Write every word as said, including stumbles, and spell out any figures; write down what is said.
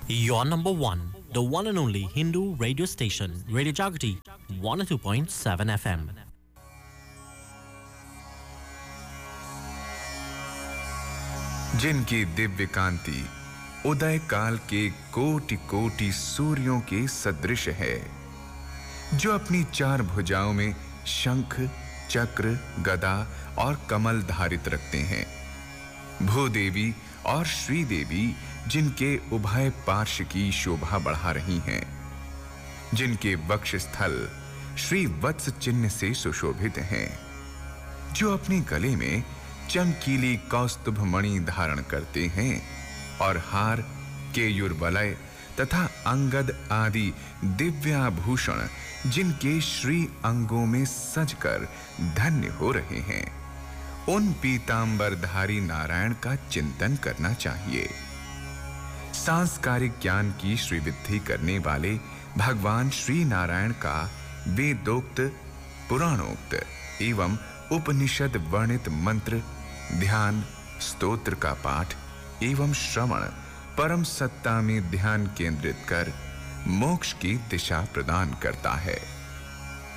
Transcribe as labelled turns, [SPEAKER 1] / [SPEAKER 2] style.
[SPEAKER 1] Your number one, the one and only Hindu radio station, Radio Jagati, one oh two point seven F M.
[SPEAKER 2] जिनकी दिव्य कांति उदय काल के कोटि कोटि सूर्यों के सदृश है, जो अपनी चार भुजाओं में शंख, चक्र, गदा और कमल धारित रखते हैं। भूदेवी और श्रीदेवी जिनके उभय पार्श्व की शोभा बढ़ा रही हैं, जिनके वक्ष स्थल श्री वत्स चिन्ह से सुशोभित हैं, जो अपने गले में चमकीली कौस्तुभ मणि धारण करते हैं और हार, केयूर वलय तथा अंगद आदि दिव्याभूषण जिनके श्री अंगों में सजकर धन्य हो रहे हैं, उन पीतांबरधारी नारायण का चिंतन करना चाहिए। सांस्कारिक ज्ञान की श्रीवृद्धि करने वाले भगवान श्री नारायण का वेदोक्त, पुराणोक्त एवं उपनिषद वर्णित मंत्र, ध्यान, स्तोत्र का पाठ एवं श्रवण परम सत्ता में ध्यान केंद्रित कर मोक्ष की दिशा प्रदान करता है।